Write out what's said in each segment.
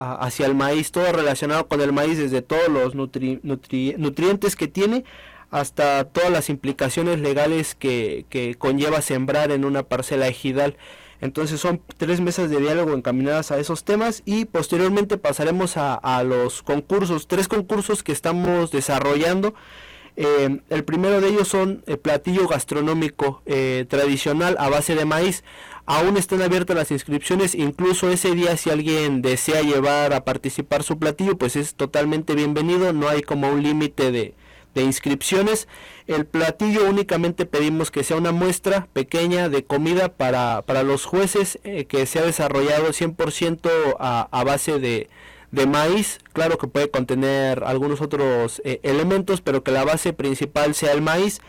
hacia el maíz, todo relacionado con el maíz, desde todos los nutrientes que tiene hasta todas las implicaciones legales que conlleva sembrar en una parcela ejidal. Entonces son 3 mesas de diálogo encaminadas a esos temas y posteriormente pasaremos a los concursos, 3 concursos que estamos desarrollando. El primero de ellos son platillo gastronómico tradicional a base de maíz. Aún están abiertas las inscripciones, incluso ese día si alguien desea llevar a participar su platillo, pues es totalmente bienvenido, no hay como un límite de inscripciones. El platillo únicamente pedimos que sea una muestra pequeña de comida para los jueces, que sea desarrollado 100% a base de maíz. Claro que puede contener algunos otros elementos, pero que la base principal sea el maíz.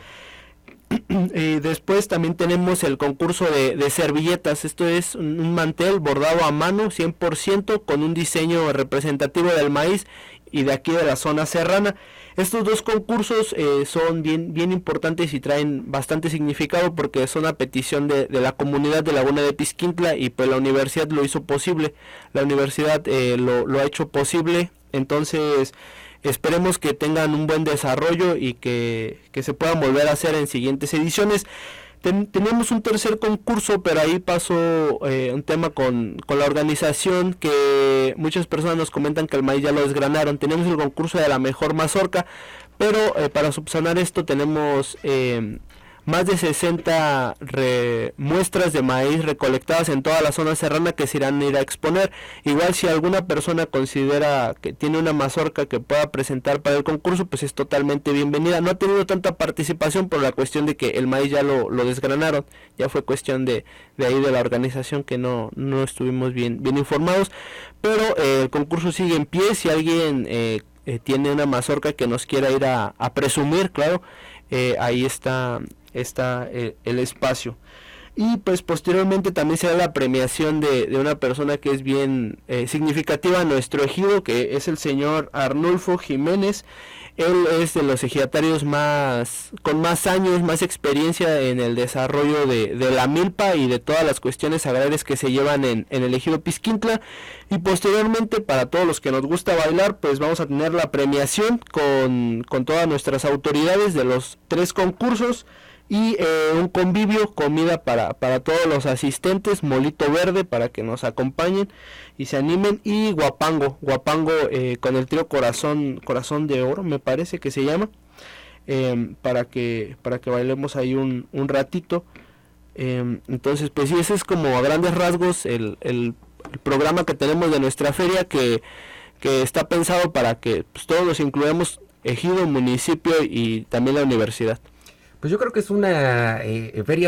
Después también tenemos el concurso de servilletas. Esto es un mantel bordado a mano 100% con un diseño representativo del maíz y de aquí de la zona serrana. Estos 2 concursos son bien importantes y traen bastante significado porque son a petición de la comunidad de Laguna de Pisquintla, y pues la universidad lo hizo posible, la universidad lo ha hecho posible. Entonces esperemos que tengan un buen desarrollo y que se puedan volver a hacer en siguientes ediciones. Tenemos un tercer concurso, pero ahí pasó un tema con la organización, que muchas personas nos comentan que el maíz ya lo desgranaron. Tenemos el concurso de la mejor mazorca, pero para subsanar esto tenemos más de 60 muestras de maíz recolectadas en toda la zona serrana que se irán a ir a exponer. Igual si alguna persona considera que tiene una mazorca que pueda presentar para el concurso, pues es totalmente bienvenida. No ha tenido tanta participación por la cuestión de que el maíz ya lo desgranaron, ya fue cuestión de ahí de la organización que no estuvimos bien informados, pero el concurso sigue en pie. Si alguien tiene una mazorca que nos quiera ir a presumir, claro, ahí está el espacio. Y pues posteriormente también será la premiación de una persona que es bien significativa en nuestro ejido, que es el señor Arnulfo Jiménez. Él es de los ejidatarios con más años, más experiencia en el desarrollo de la milpa y de todas las cuestiones agrarias que se llevan en el ejido Pisquintla. Y posteriormente, para todos los que nos gusta bailar, pues vamos a tener la premiación con todas nuestras autoridades de los 3 concursos. Y un convivio, comida para todos los asistentes, molito verde para que nos acompañen y se animen, y guapango con el trío Corazón de Oro, me parece que se llama, para que bailemos ahí un ratito. Entonces pues sí, ese es como a grandes rasgos el programa que tenemos de nuestra feria, que está pensado para que pues, todos los incluamos, ejido, municipio y también la universidad. Pues yo creo que es una feria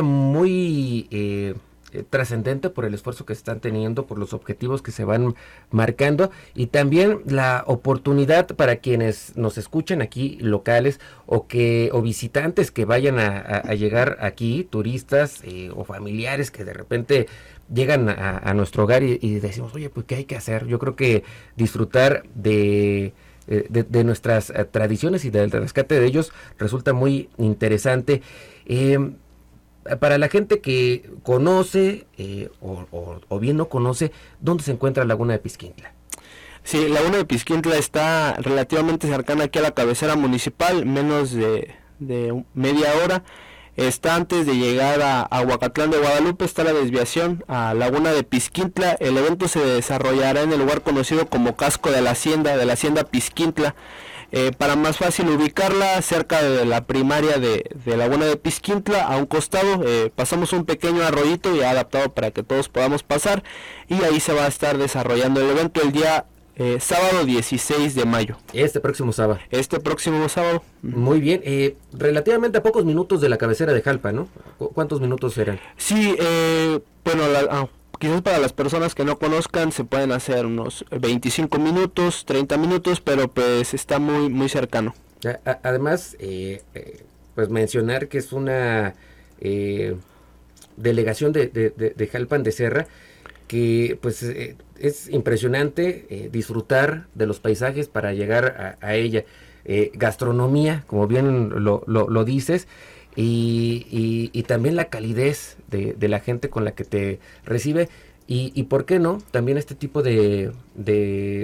muy trascendente por el esfuerzo que están teniendo, por los objetivos que se van marcando, y también la oportunidad para quienes nos escuchen aquí locales o visitantes que vayan a llegar aquí, turistas o familiares que de repente llegan a nuestro hogar y decimos, oye, pues ¿qué hay que hacer? Yo creo que disfrutar de nuestras tradiciones y del rescate de ellos resulta muy interesante. Para la gente que conoce o bien no conoce, ¿dónde se encuentra Laguna de Pisquintla? Sí, Laguna de Pisquintla está relativamente cercana aquí a la cabecera municipal, menos de media hora. Está antes de llegar a Huacatlán de Guadalupe, está la desviación a Laguna de Pisquintla. El evento se desarrollará en el lugar conocido como Casco de la Hacienda Pisquintla. Para más fácil ubicarla, cerca de la primaria de Laguna de Pisquintla, a un costado pasamos un pequeño arroyito ya adaptado para que todos podamos pasar, y ahí se va a estar desarrollando el evento el día sábado 16 de mayo. Este próximo sábado. Muy bien. Relativamente a pocos minutos de la cabecera de Jalpa, ¿no? ¿Cuántos minutos serán? Sí, bueno, quizás para las personas que no conozcan se pueden hacer unos 25 minutos, 30 minutos, pero pues está muy cercano. Además, pues mencionar que es una delegación de Jalpan de Serra, que pues es impresionante disfrutar de los paisajes para llegar a ella. Gastronomía, como bien lo dices, y también la calidez de la gente con la que te recibe. y por qué no, también este tipo de